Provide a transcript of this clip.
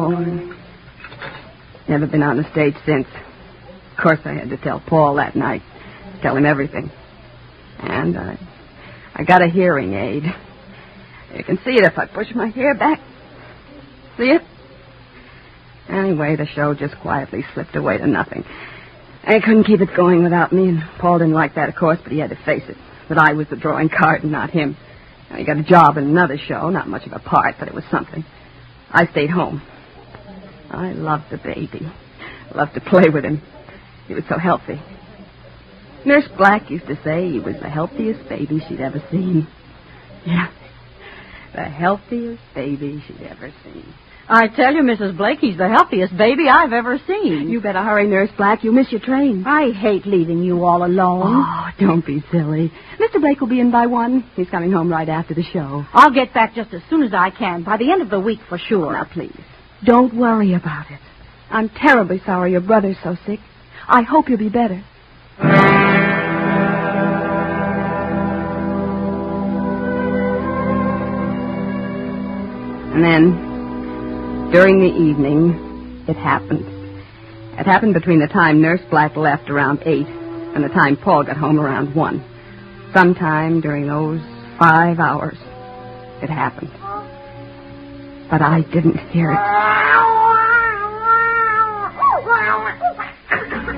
and never been on the stage since. Of course, I had to tell Paul that night. Tell him everything. And I got a hearing aid. You can see it if I push my hair back. See it? Anyway, the show just quietly slipped away to nothing. I couldn't keep it going without me, and Paul didn't like that, of course, but he had to face it, that I was the drawing card and not him. He got a job in another show, not much of a part, but it was something. I stayed home. I loved the baby. Loved to play with him. He was so healthy. Nurse Black used to say he was the healthiest baby she'd ever seen. Yeah, the healthiest baby she'd ever seen. I tell you, Mrs. Blake, he's the healthiest baby I've ever seen. You better hurry, Nurse Black. You'll miss your train. I hate leaving you all alone. Oh, don't be silly. Mr. Blake will be in by 1. He's coming home right after the show. I'll get back just as soon as I can, by the end of the week for sure. Now, please, don't worry about it. I'm terribly sorry your brother's so sick. I hope you'll be better. And then, during the evening, it happened. It happened between the time Nurse Black left around 8 and the time Paul got home around 1. Sometime during those 5 hours, it happened. But I didn't hear it.